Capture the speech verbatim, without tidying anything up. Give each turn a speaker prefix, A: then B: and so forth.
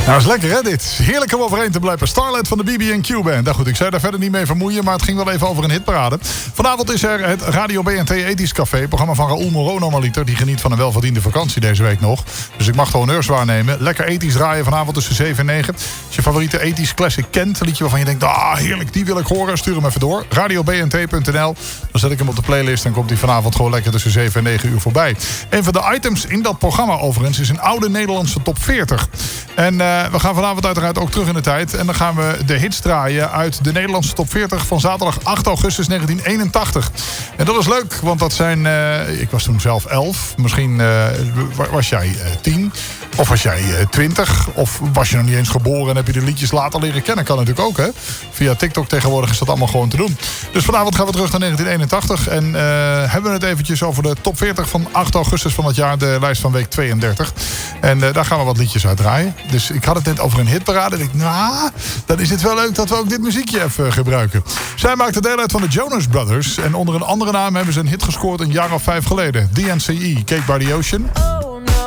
A: Nou, is lekker hè dit. Heerlijk om overheen te blijven. Starlet van de B B en Q Band. Nou goed, ik zou daar verder niet mee vermoeien, maar het ging wel even over een hitparade. Vanavond is er het Radio B N T Ethisch Café. Programma van Raoul Moreau normaliter. Die geniet van een welverdiende vakantie deze week nog. Dus ik mag de honneurs waarnemen. Lekker ethisch draaien vanavond tussen zeven en negen. Als je favoriete ethisch classic kent, een liedje waarvan je denkt, ah heerlijk, die wil ik horen, stuur hem even door. radio b n t punt n l. Dan zet ik hem op de playlist en komt hij vanavond gewoon lekker tussen zeven en negen uur voorbij. Een van de items in dat programma overigens is een oude Nederlandse top veertig. En uh, we gaan vanavond uiteraard ook terug in de tijd. En dan gaan we de hits draaien uit de Nederlandse top veertig van zaterdag acht augustus negentien eenentachtig. En dat is leuk, want dat zijn... Uh, ik was toen zelf elf. Misschien uh, was jij uh, tien. Of was jij uh, twintig. Of was je nog niet eens geboren en heb je de liedjes later leren kennen. Kan natuurlijk ook, hè. Via TikTok tegenwoordig is dat allemaal gewoon te doen. Dus vanavond gaan we terug naar negentien eenentachtig. En uh, hebben we het eventjes over de top veertig van acht augustus van het jaar. De lijst van week tweeëndertig. En uh, daar gaan we wat liedjes uit draaien. Dus ik had het net over een hitparade. En ik dacht, nou, dan is het wel leuk dat we ook dit muziekje even gebruiken. Zij maakte deel uit van de Jonas Brothers. En onder een andere naam hebben ze een hit gescoord een jaar of vijf geleden. D N C E, Cake by the Ocean.
B: Oh.